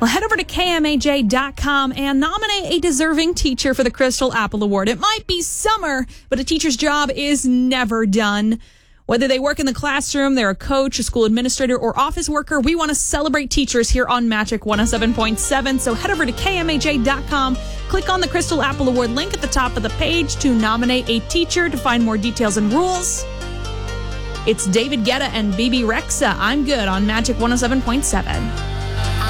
Well, head over to KMAJ.com and nominate a deserving teacher for the Crystal Apple Award. It might be summer, but a teacher's job is never done. Whether they work in the classroom, they're a coach, a school administrator, or office worker, we want to celebrate teachers here on Magic 107.7. So head over to KMAJ.com, click on the Crystal Apple Award link at the top of the page to nominate a teacher to find more details and rules. It's David Guetta and BB Rexa. I'm Good on Magic 107.7.